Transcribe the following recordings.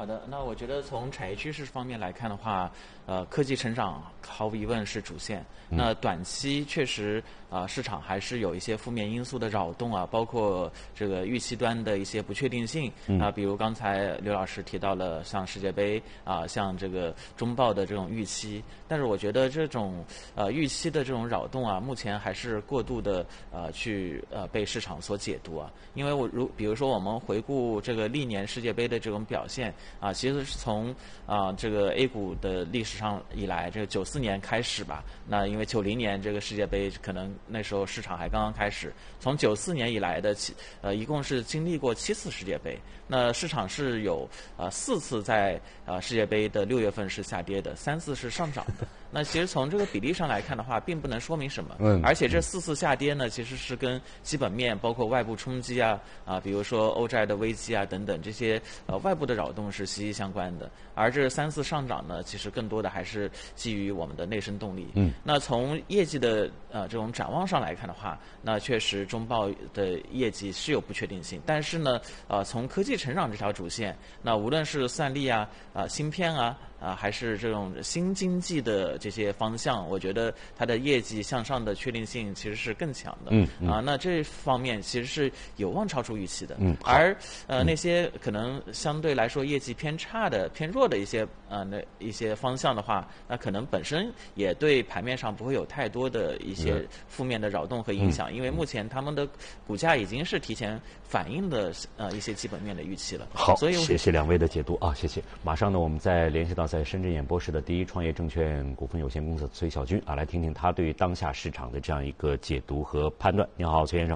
好的，那我觉得从产业趋势方面来看的话，科技成长毫无疑问是主线。那短期确实市场还是有一些负面因素的扰动啊，包括这个预期端的一些不确定性比如刚才刘老师提到了像世界杯像这个中报的这种预期，但是我觉得这种预期的这种扰动啊，目前还是过度的去被市场所解读啊，因为比如说我们回顾这个历年世界杯的这种表现其实是从这个 A 股的历史上以来，这个94年开始吧。那因为90年这个世界杯可能那时候市场还刚刚开始，从94年以来的一共是经历过7次世界杯。那市场是有4次在世界杯的6月份是下跌的，3次是上涨的。那其实从这个比例上来看的话，并不能说明什么。而且这4次下跌呢，其实是跟基本面包括外部冲击比如说欧债的危机等等这些外部的扰动是息息相关的。而这3次上涨呢，其实更多的还是基于我们的内生动力。那从业绩的这种展望上来看的话，那确实中报的业绩是有不确定性，但是呢从科技成长这条主线，那无论是算力芯片还是这种新经济的这些方向，我觉得它的业绩向上的确定性其实是更强的。那这方面其实是有望超出预期的。而那些可能相对来说业绩偏差的、偏弱的一些方向的话，那可能本身也对盘面上不会有太多的一些负面的扰动和影响，因为目前他们的股价已经是提前反映了一些基本面的预期了。 好， 所以谢谢两位的解读谢谢。马上呢，我们再联系到在深圳演播室的第一创业证券股份有限公司崔小军来听听他对于当下市场的这样一个解读和判断。你好，崔先生。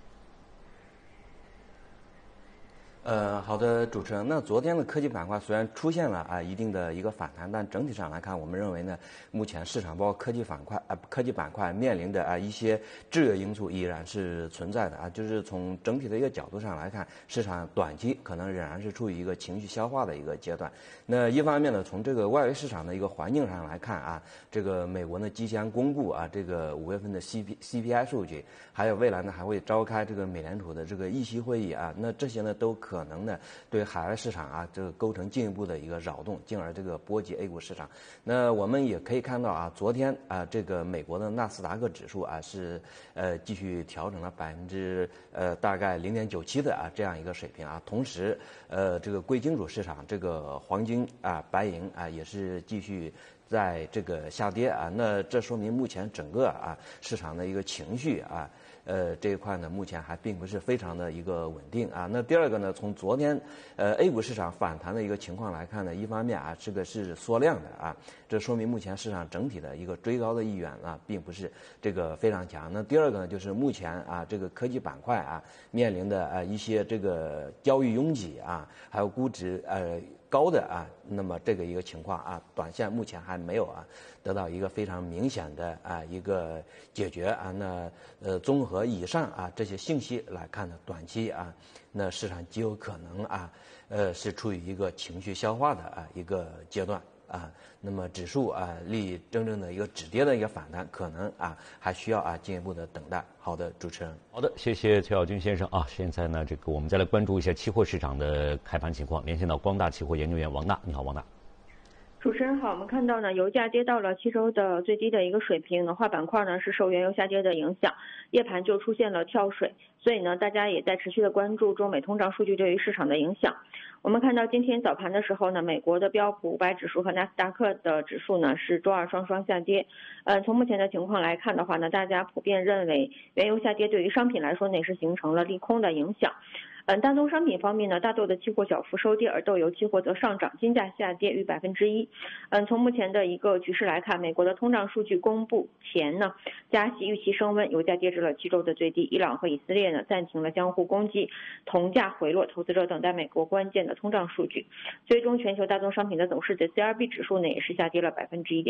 好的，主持人。那昨天的科技板块虽然出现了一定的一个反弹，但整体上来看，我们认为呢，目前市场包括科技板块面临的一些制约因素依然是存在的就是从整体的一个角度上来看，市场短期可能仍然是处于一个情绪消化的一个阶段。那一方面呢，从这个外围市场的一个环境上来看这个美国呢即将公布这个5月份的 CPI 数据，还有未来呢还会召开这个美联储的这个议息会议那这些呢都可能呢对海外市场这个构成进一步的一个扰动，进而这个波及 A 股市场。那我们也可以看到昨天这个美国的纳斯达克指数是继续调整了大概0.97的这样一个水平同时这个贵金属市场这个黄金白银也是继续在这个下跌那这说明目前整个市场的一个情绪这一块呢，目前还并不是非常的一个稳定那第二个呢，从昨天A 股市场反弹的一个情况来看呢，一方面这个是缩量的这说明目前市场整体的一个追高的意愿并不是这个非常强。那第二个呢，就是目前这个科技板块面临的一些这个交易拥挤还有估值高的那么这个一个情况短线目前还没有得到一个非常明显的一个解决那综合以上这些信息来看呢，短期那市场极有可能是处于一个情绪消化的一个阶段那么指数离真正的一个止跌的一个反弹，可能还需要进一步的等待。好的，主持人。 好的，谢谢崔小军先生现在呢，这个我们再来关注一下期货市场的开盘情况，连线到光大期货研究员王娜。你好，王娜。 主持人好，我们看到呢，油价跌到了7周的最低的一个水平，能化板块呢是受原油下跌的影响，夜盘就出现了跳水，所以呢，大家也在持续的关注中美通胀数据对于市场的影响。我们看到今天早盘的时候呢，美国的标普500指数和纳斯达克的指数呢是周二双双下跌。从目前的情况来看的话呢，大家普遍认为原油下跌对于商品来说呢也是形成了利空的影响。大宗商品方面呢，大豆的期货小幅收跌，而豆油期货则上涨，金价下跌逾1%。从目前的一个局势来看，美国的通胀数据公布前呢，加息预期升温，油价跌至了7周的最低。伊朗和以色列呢暂停了相互攻击，铜价回落，投资者等待美国关键的通胀数据。最终全球大宗商品的走势的 CRB 指数呢也是下跌了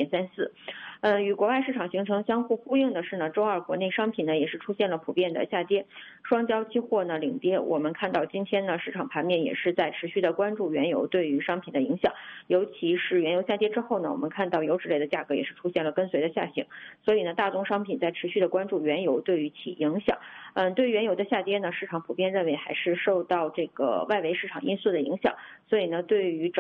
1.34%。与国外市场形成相互呼应的是呢，周二国内商品呢也是出现了普遍的下跌，双焦期货呢领跌。我们看到今天呢，市场盘面也是在持续的关注原油对于商品的影响，尤其是原油下跌之后呢，我们看到油脂类的价格也是出现了跟随的下行，所以呢，大宗商品在持续的关注原油对于其影响。对于原油的下跌呢，市场普遍认为还是受到这个外围市场因素的影响，所以呢，对于